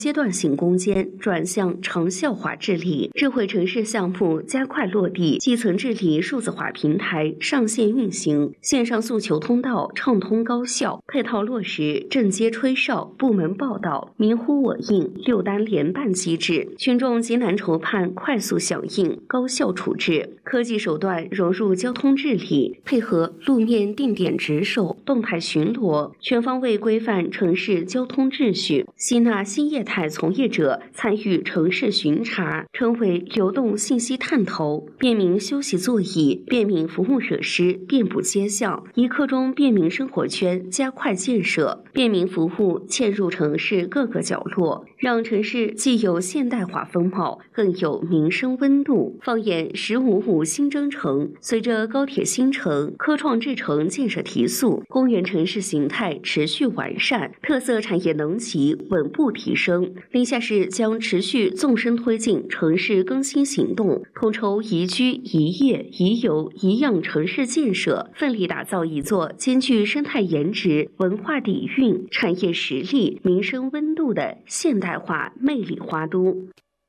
阶段性攻坚转向长效化治理，智慧城市项目加快落地，基层治理数字化平台上线运行，线上诉求通道畅通高效，配套落实镇街吹哨、部门报道、民呼我应6单联办机制，群众急难筹判快速响应、高效处置，科技手段融入交通治理，配合路面定点值守、动态巡逻，全方位规范城市交通秩序，吸纳新业态从业者参与城市巡查，成为流动信息探头，便民休息座椅、便民服务设施遍布街巷，一刻钟便民生活圈加快建设，便民服务嵌入城市各个角落，让城市既有现代化风貌，更有民生温度。放眼“15+5”新征程，随着高铁新城、科创制城建设提速，公园城市形态持续完善，特色产业能级稳步提升。临夏市将持续纵深推进城市更新行动，统筹宜居、宜业、宜游、宜养城市建设，奋力打造一座兼具生态颜值、文化底蕴、产业实力、民生温度的现代化魅力花都。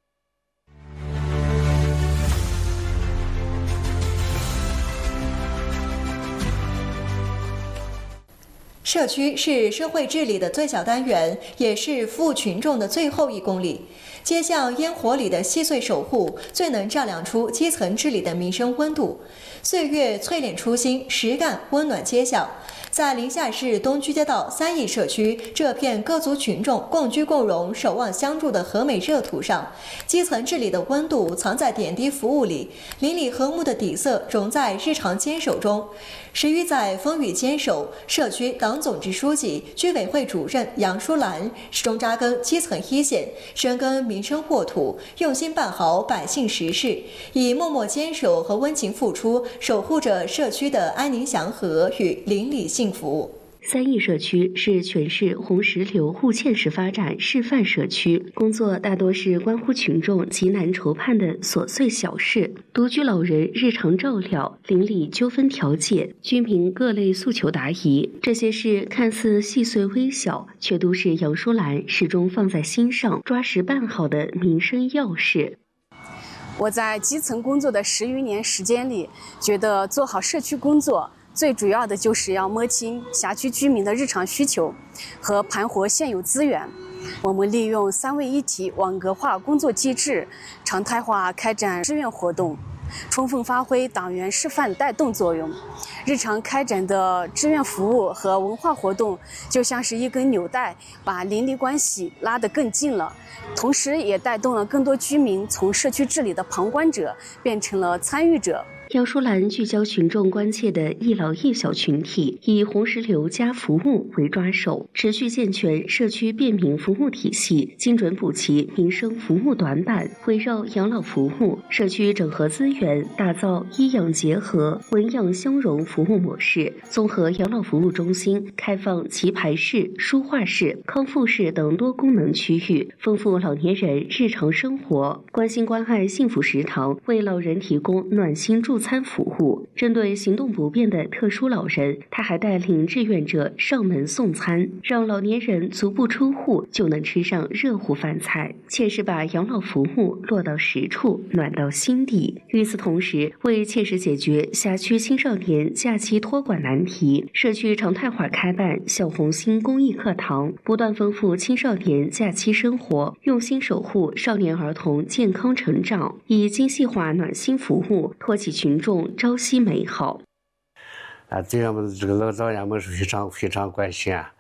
社区是社会治理的最小单元，也是服务群众的最后1公里。街巷烟火里的细碎守护，最能丈量出基层治理的民生温度。岁月淬炼初心，实干温暖街巷。在临夏市东区街道3义社区这片各族群众共居共荣、守望相助的和美热土上，基层治理的温度藏在点滴服务里，邻里和睦的底色融在日常坚守中。10余载风雨坚守，社区党总支书记、居委会主任杨淑兰始终扎根基层一线，深耕民生沃土，用心办好百姓实事，以默默坚守和温情付出，守护着社区的安宁祥和与邻里幸福。 3义社区是全市红石榴互嵌式发展示范社区，工作大多是关乎群众急难筹判的琐碎小事，独居老人日常照料、邻里纠纷调解、居民各类诉求答疑，这些事看似细碎微小，却都是杨淑兰始终放在心上、抓实办好的民生要事。 我在基层工作的10余年时间里，觉得做好社区工作最主要的就是要摸清辖区居民的日常需求和盘活现有资源。我们利用3位一体网格化工作机制，常态化开展志愿活动，充分发挥党员示范带动作用。日常开展的志愿服务和文化活动就像是一根纽带，把邻里关系拉得更近了，同时也带动了更多居民从社区治理的旁观者变成了参与者。 杨淑兰聚焦群众关切的一老一小群体，以红石榴加服务为抓手，持续健全社区便民服务体系，精准补齐民生服务短板，围绕养老服务、社区整合资源，打造医养结合、文养相融服务模式。综合养老服务中心开放棋牌室、书画室、康复室等多功能区域，丰富老年人日常生活。关心关爱幸福食堂为老人提供暖心助餐服务，针对行动不便的特殊老人，他还带领志愿者上门送餐，让老年人足不出户就能吃上热乎饭菜，切实把养老服务落到实处，暖到心底。与此同时，为切实解决辖区青少年假期托管难题，社区常态化开办小红心公益课堂，不断丰富青少年假期生活，用心守护少年儿童健康成长，以精细化暖心服务托起群众朝夕美好。 对我们这个老早人们是非常关心啊，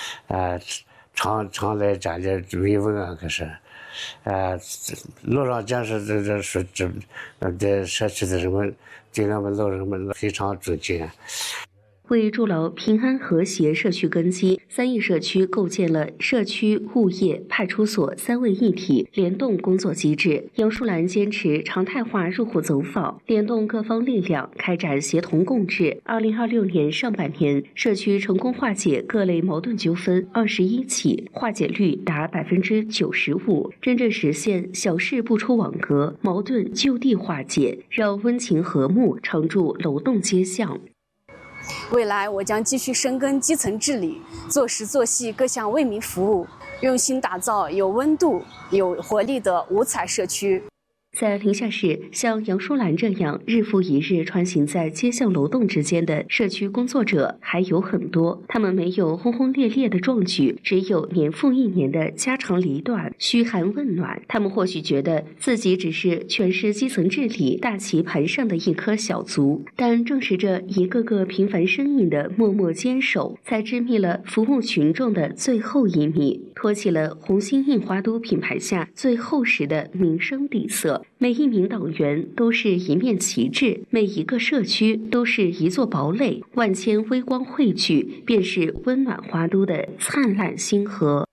常来家里慰问啊，可是，路上见是这社区的人们对我们老人们非常尊敬。 为筑牢平安和谐社区根基，3义社区构建了社区、物业、派出所3位一体联动工作机制。杨淑兰坚持常态化入户走访，联动各方力量，开展协同共治。2026年上半年，社区成功化解各类矛盾纠纷21起，化解率达95%，真正实现小事不出网格，矛盾就地化解，让温情和睦常驻楼栋街巷。 未来我将继续深耕基层治理，做实做细各项为民服务， 用心打造有温度、有活力的五彩社区。 在临夏市，像杨淑兰这样日复一日穿行在街巷楼栋之间的社区工作者还有很多。他们没有轰轰烈烈的壮举，只有年复一年的家长里短、嘘寒问暖。他们或许觉得自己只是诠释基层治理大棋盘上的一颗小卒，但正是这一个个平凡身影的默默坚守，才织密了服务群众的最后一米，托起了红星印花都品牌下最厚实的民生底色。每一名党员都是一面旗帜，每一个社区都是一座堡垒，万千微光汇聚，便是温暖花都的灿烂星河。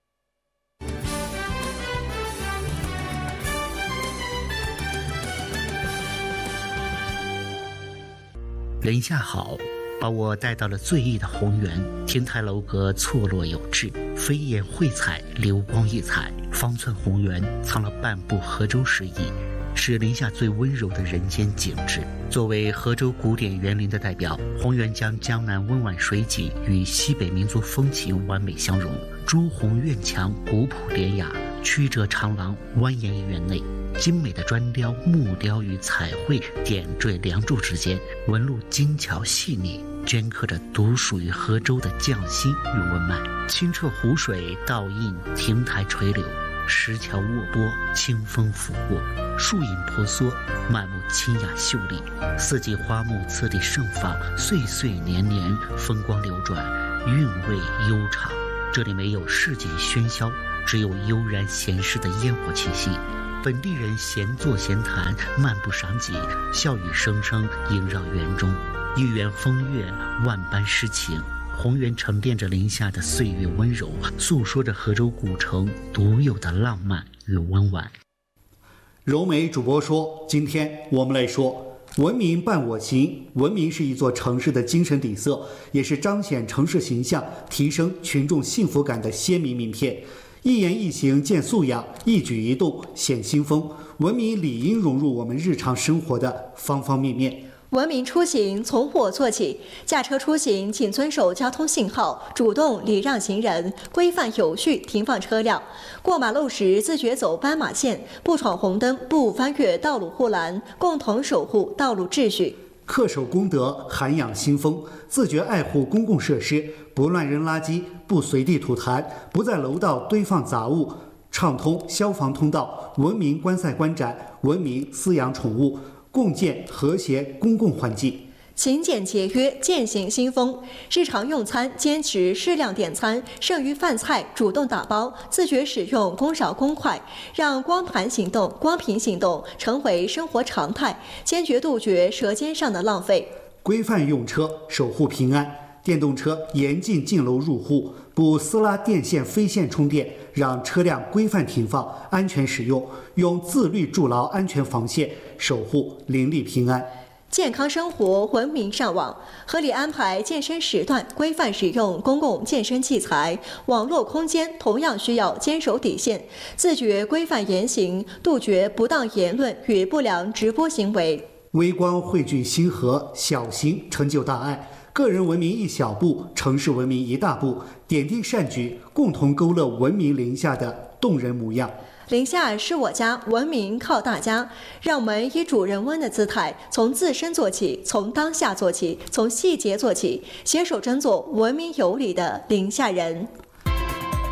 临夏好，把我带到了最艺的红原，亭台楼阁错落有致，飞檐绘彩，流光溢彩。方寸红原藏了半部河州诗意，是临夏最温柔的人间景致。作为河州古典园林的代表，红原将江南温婉水景与西北民族风情完美相融。朱红院墙古朴典雅，曲折长廊蜿蜒于园内，精美的砖雕、木雕与彩绘点缀梁柱之间，纹路精巧细腻，镌刻着独属于河州的匠心与温脉。清澈湖水倒映亭台垂柳，石桥卧波，清风拂过，树影婆娑，满目清雅秀丽。四季花木次第盛放，岁岁年年，风光流转，韵味悠长。这里没有市井喧嚣，只有悠然闲适的烟火气息。本地人闲坐闲谈，漫步赏景，笑语声声萦绕园中，一园风月，万般诗情。红原沉淀着临夏的岁月温柔，诉说着河州古城独有的浪漫与温婉。 柔美主播说，今天我们来说文明伴我行。文明是一座城市的精神底色，也是彰显城市形象、提升群众幸福感的鲜明名片。一言一行见素养，一举一动显新风。文明理应融入我们日常生活的方方面面。 文明出行从我做起，驾车出行请遵守交通信号，主动礼让行人，规范有序停放车辆。过马路时自觉走斑马线，不闯红灯，不翻越道路护栏，共同守护道路秩序。 恪守公德，涵养新风，自觉爱护公共设施，不乱扔垃圾，不随地吐痰，不在楼道堆放杂物，畅通消防通道，文明观赛观展，文明饲养宠物，共建和谐公共环境。 勤俭节约，践行新风。日常用餐坚持适量点餐，剩余饭菜主动打包，自觉使用公勺公筷，让光盘行动、光屏行动成为生活常态，坚决杜绝舌尖上的浪费。 规范用车，守护平安。电动车严禁进楼入户，不撕拉电线飞线充电，让车辆规范停放、安全使用，用自律筑牢安全防线，守护邻里平安。 健康生活，文明上网，合理安排健身时段，规范使用公共健身器材。网络空间同样需要坚守底线，自觉规范言行，杜绝不当言论与不良直播行为。 微光汇聚星河，小行成就大爱。个人文明一小步，城市文明一大步，点滴善举，共同勾勒文明临夏的动人模样。 临夏是我家，文明靠大家。让我们以主人翁的姿态，从自身做起，从当下做起，从细节做起，携手争做文明有礼的临夏人。